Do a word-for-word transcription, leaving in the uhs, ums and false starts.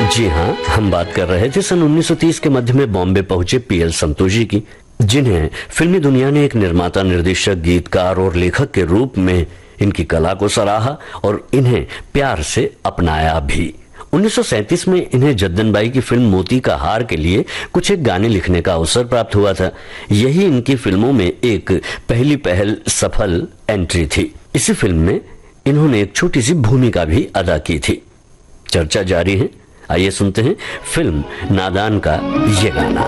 जी हाँ, हम बात कर रहे थे सन उन्नीस सौ तीस के मध्य में बॉम्बे पहुंचे पीएल संतोषी की, जिन्हें फिल्मी दुनिया ने एक निर्माता, निर्देशक, गीतकार और लेखक के रूप में इनकी कला को सराहा और इन्हें प्यार से अपनाया भी। उन्नीस सौ सैंतीस में इन्हें जद्दन बाई की फिल्म मोती का हार के लिए कुछ एक गाने लिखने का अवसर प्राप्त हुआ था। यही इनकी फिल्मों में एक पहली पहल सफल एंट्री थी। इसी फिल्म में इन्होंने एक छोटी सी भूमिका भी अदा की थी। चर्चा जारी है, आइए सुनते हैं फिल्म नादान का ये गाना।